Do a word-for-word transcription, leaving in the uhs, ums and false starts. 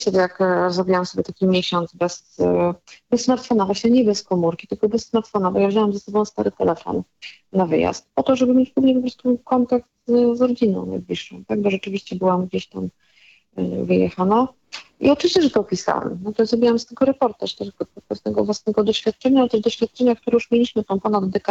jak e, zrobiłam sobie taki miesiąc bez, e, bez smartfona, właśnie nie bez komórki, tylko bez smartfona, bo ja wzięłam ze sobą stary telefon na wyjazd, po to, żeby mieć później po prostu kontakt z, z rodziną najbliższą, tak, bo rzeczywiście byłam gdzieś tam e, wyjechana. I oczywiście, że to opisałam. No to zrobiłam z tego reportaż, też z pewnego własnego doświadczenia, ale też doświadczenia, które już mieliśmy tam ponad dekadę